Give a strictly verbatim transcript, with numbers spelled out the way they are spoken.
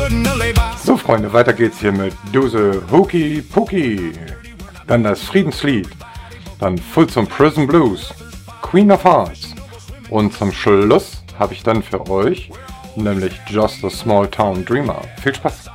So Freunde, weiter geht's hier mit Duse Hooky Pooky. Dann das Friedenslied. Dann Folsom Prison Blues. Queen of Hearts. Und zum Schluss habe ich dann für euch nämlich Just a Small Town Dreamer. Viel Spaß!